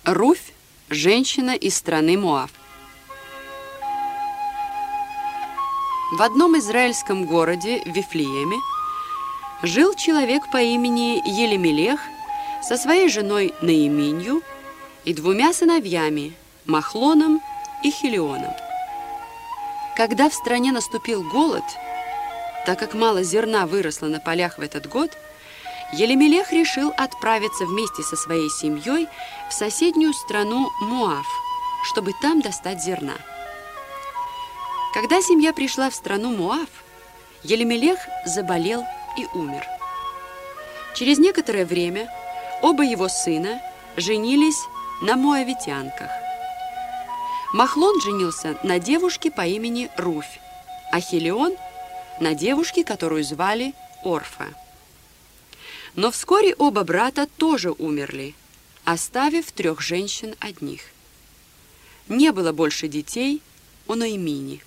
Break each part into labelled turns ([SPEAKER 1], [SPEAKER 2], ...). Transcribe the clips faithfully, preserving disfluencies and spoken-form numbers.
[SPEAKER 1] Руфь – женщина из страны Моав. В одном израильском городе, Вифлееме, жил человек по имени Елемелех со своей женой Наиминью и двумя сыновьями – Махлоном и Хилионом. Когда в стране наступил голод, так как мало зерна выросло на полях в этот год, Елемелех решил отправиться вместе со своей семьей в соседнюю страну Моав, чтобы там достать зерна. Когда семья пришла в страну Моав, Елемелех заболел и умер. Через некоторое время оба его сына женились на моавитянках. Махлон женился на девушке по имени Руфь, а Хилион – на девушке, которую звали Орфа. Но вскоре оба брата тоже умерли, оставив трех женщин одних. Не было больше детей у Наимини.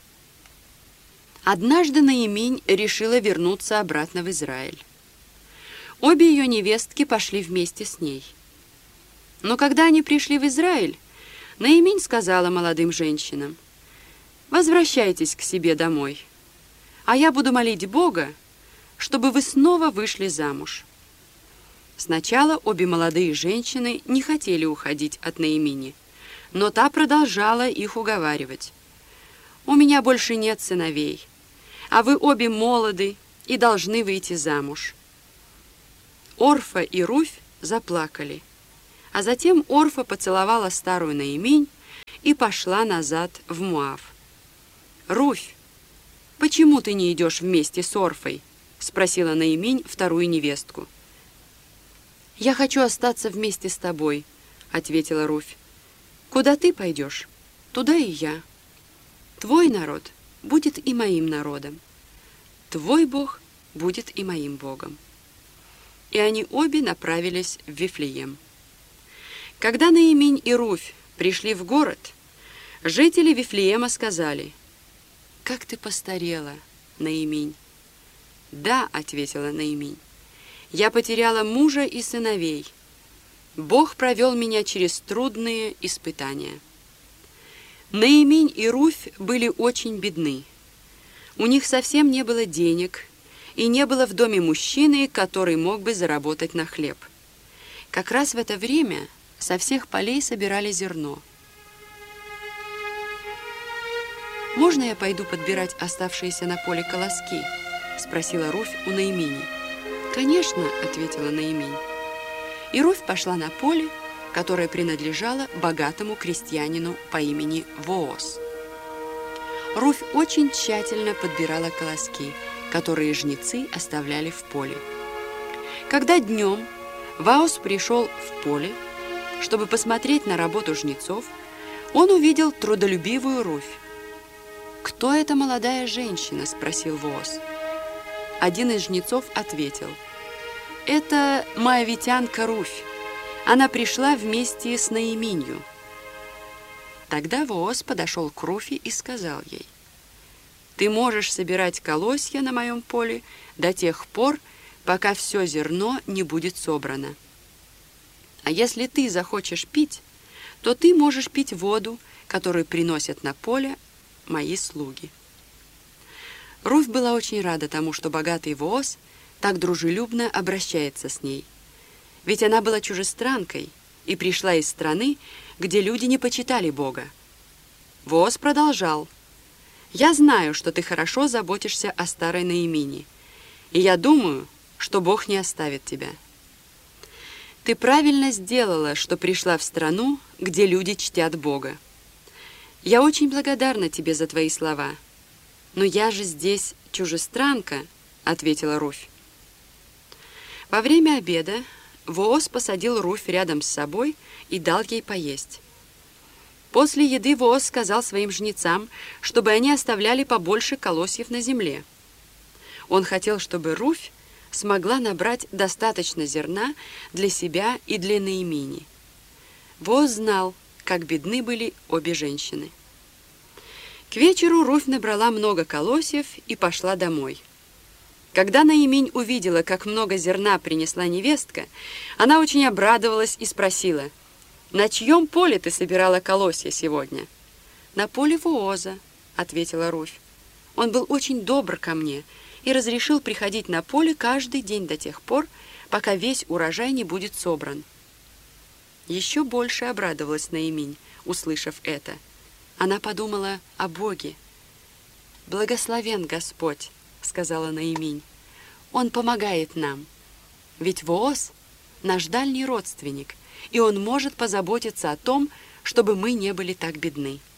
[SPEAKER 1] Однажды Наиминь решила вернуться обратно в Израиль. Обе ее невестки пошли вместе с ней. Но когда они пришли в Израиль, Наиминь сказала молодым женщинам: «Возвращайтесь к себе домой, а я буду молить Бога, чтобы вы снова вышли замуж». Сначала обе молодые женщины не хотели уходить от Наимини, но та продолжала их уговаривать. «У меня больше нет сыновей, а вы обе молоды и должны выйти замуж». Орфа и Руфь заплакали, а затем Орфа поцеловала старую Наиминь и пошла назад в Моав. «Руфь, почему ты не идешь вместе с Орфой?» — спросила Наиминь вторую невестку. «Я хочу остаться вместе с тобой», — ответила Руфь. «Куда ты пойдешь, туда и я. Твой народ будет и моим народом. Твой Бог будет и моим Богом». И они обе направились в Вифлеем. Когда Наиминь и Руфь пришли в город, жители Вифлеема сказали: «Как ты постарела, Наиминь!» «Да», — ответила Наиминь, — «я потеряла мужа и сыновей. Бог провел меня через трудные испытания». Наиминь и Руфь были очень бедны. У них совсем не было денег, и не было в доме мужчины, который мог бы заработать на хлеб. Как раз в это время со всех полей собирали зерно. «Можно я пойду подбирать оставшиеся на поле колоски?» — спросила Руфь у Наимини. «Конечно», — ответила Наиминь. И Руфь пошла на поле, которое принадлежало богатому крестьянину по имени Вооз. Руфь очень тщательно подбирала колоски, которые жнецы оставляли в поле. Когда днем Вооз пришел в поле, чтобы посмотреть на работу жнецов, он увидел трудолюбивую Руфь. «Кто эта молодая женщина?» — спросил Вооз. Один из жнецов ответил: «Это моавитянка Руфь. Она пришла вместе с Наиминью». Тогда Вооз подошел к Руфи и сказал ей: «Ты можешь собирать колосья на моем поле до тех пор, пока все зерно не будет собрано. А если ты захочешь пить, то ты можешь пить воду, которую приносят на поле мои слуги». Руфь была очень рада тому, что богатый Вооз так дружелюбно обращается с ней. Ведь она была чужестранкой и пришла из страны, где люди не почитали Бога. Вооз продолжал: «Я знаю, что ты хорошо заботишься о старой Наимине, и я думаю, что Бог не оставит тебя. Ты правильно сделала, что пришла в страну, где люди чтят Бога. Я очень благодарна тебе за твои слова. Но я же здесь чужестранка», — ответила Руфь. Во время обеда Вооз посадил Руфь рядом с собой и дал ей поесть. После еды Вооз сказал своим жнецам, чтобы они оставляли побольше колосьев на земле. Он хотел, чтобы Руфь смогла набрать достаточно зерна для себя и для Наимини. Вооз знал, как бедны были обе женщины. К вечеру Руфь набрала много колосьев и пошла домой. Когда Наиминь увидела, как много зерна принесла невестка, она очень обрадовалась и спросила: На чьем поле ты собирала колосья сегодня? На поле Вооза, ответила Руфь. Он был очень добр ко мне и разрешил приходить на поле каждый день до тех пор, пока весь урожай не будет собран. Еще больше обрадовалась Наиминь, услышав это. Она подумала о Боге. «Благословен Господь», — сказала Наиминь. «Он помогает нам. Ведь Вооз — наш дальний родственник, и он может позаботиться о том, чтобы мы не были так бедны».